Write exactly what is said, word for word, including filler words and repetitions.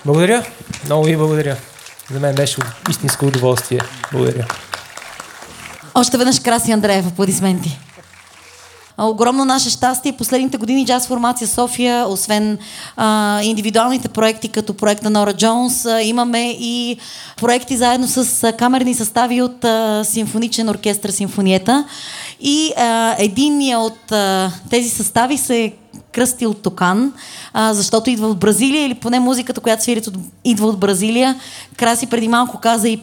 Благодаря. Много ви благодаря. За мен беше истинско удоволствие. Благодаря. Още веднъж Краси Андреев, аплодисменти. Огромно наше щастие. Последните години Джаз Формация София, освен а, индивидуалните проекти, като проекта Нора Джонс, а, имаме и проекти заедно с а, камерни състави от а, симфоничен оркестър Симфониета. И а, единия от а, тези състави се кръстил Токан, а, защото идва от Бразилия, или поне музиката, която свирят, от, идва от Бразилия. Краси преди малко каза и